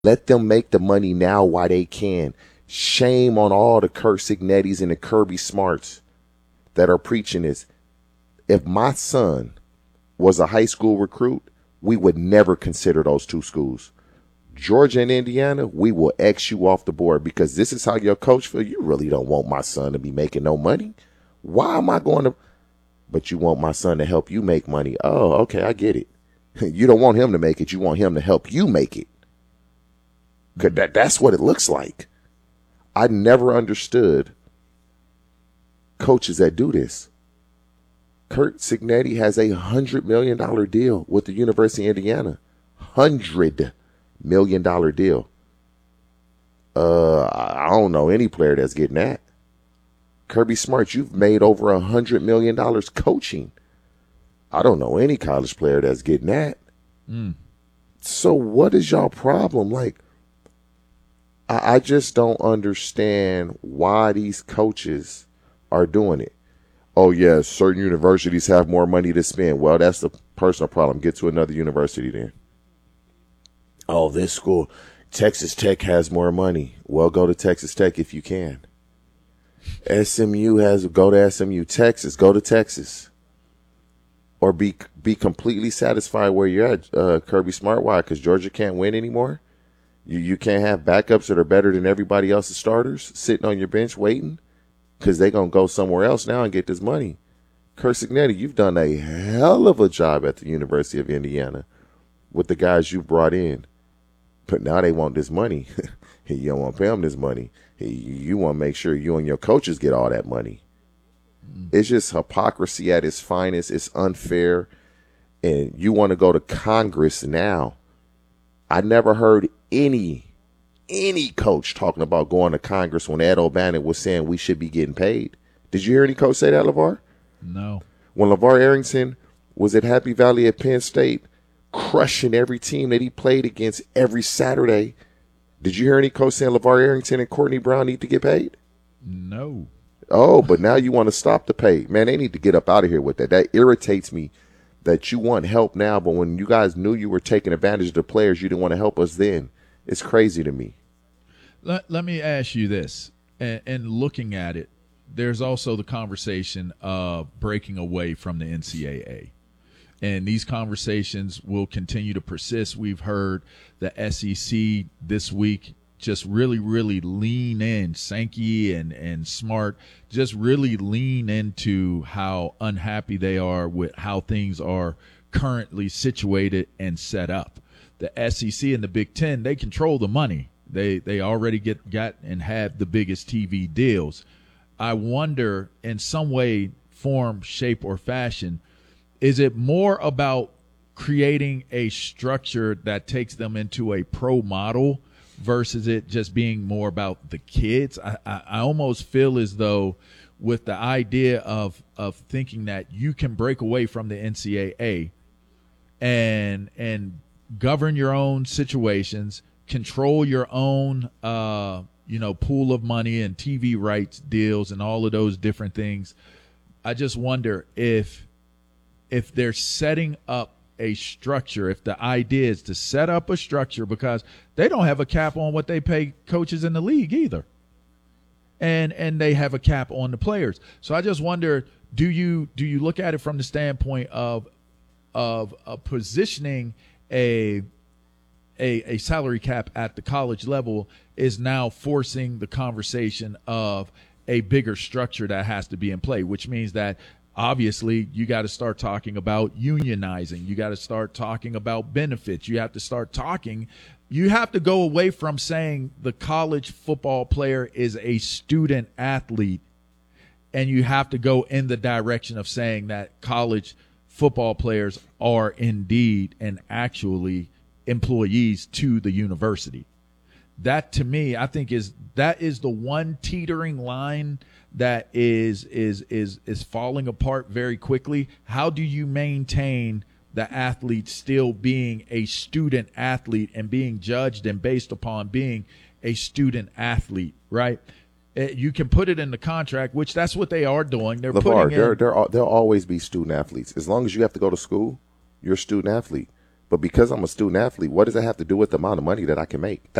Let them make the money now while they can. Shame on all the Kurt Signettis and the Kirby Smarts that are preaching this. If my son was a high school recruit, we would never consider those two schools. Georgia and Indiana, we will X you off the board because this is how your coach feels. You really don't want my son to be making no money. Why am I going to? But you want my son to help you make money. Oh, okay, I get it. You don't want him to make it. You want him to help you make it. Cause that's what it looks like. I never understood coaches that do this. Kurt Signetti has a $100 million deal with the University of Indiana. $100 million deal. I don't know any player that's getting that. Kirby Smart, you've made over $100 million coaching. I don't know any college player that's getting that. So what is y'all problem? Like, I just don't understand why these coaches are doing it. Oh, yeah, certain universities have more money to spend. Well, that's the personal problem. Get to another university then. Oh, this school, Texas Tech has more money. Well, go to Texas Tech if you can. Go to SMU. Texas, go to Texas. Or be completely satisfied where you're at, Kirby Smart. Why? Because Georgia can't win anymore? You can't have backups that are better than everybody else's starters sitting on your bench waiting because they're going to go somewhere else now and get this money. Kurt Signetti, you've done a hell of a job at the University of Indiana with the guys you brought in. But now they want this money. You don't want to pay them this money. You want to make sure you and your coaches get all that money. It's just hypocrisy at its finest. It's unfair. And you want to go to Congress now. I never heard any coach talking about going to Congress when Ed O'Bannon was saying we should be getting paid. Did you hear any coach say that, LeVar? No. When LeVar Arrington was at Happy Valley at Penn State, crushing every team that he played against every Saturday, did you hear any coach saying LeVar Arrington and Courtney Brown need to get paid? No. Oh, but now you want to stop the pay. Man, they need to get up out of here with that. That irritates me that you want help now, but when you guys knew you were taking advantage of the players, you didn't want to help us then. It's crazy to me. Let me ask you this, and looking at it, there's also the conversation of breaking away from the NCAA. And these conversations will continue to persist. We've heard the SEC this week just really, really lean in, Sankey and Smart, just really lean into how unhappy they are with how things are currently situated and set up. The SEC and the Big Ten, they control the money. They already got and have the biggest TV deals. I wonder, in some way, form, shape, or fashion, is it more about creating a structure that takes them into a pro model versus it just being more about the kids? I almost feel as though with the idea of thinking that you can break away from the NCAA and govern your own situations, control your own pool of money and TV rights deals and all of those different things. I just wonder if they're setting up a structure, if the idea is to set up a structure, because they don't have a cap on what they pay coaches in the league either. And they have a cap on the players. So I just wonder, do you look at it from the standpoint of positioning a salary cap at the college level is now forcing the conversation of a bigger structure that has to be in play, which means that obviously you got to start talking about unionizing. You got to start talking about benefits. You have to go away from saying the college football player is a student athlete, and you have to go in the direction of saying that college football players are indeed and actually employees to the university. That, to me, I think is the one teetering line that is falling apart very quickly. How do you maintain the athlete still being a student athlete and being judged and based upon being a student athlete, right? You can put it in the contract, which that's what they are doing. They're LeVar, putting in. they'll always be student athletes. As long as you have to go to school, you're a student athlete. But because I'm a student athlete, what does that have to do with the amount of money that I can make?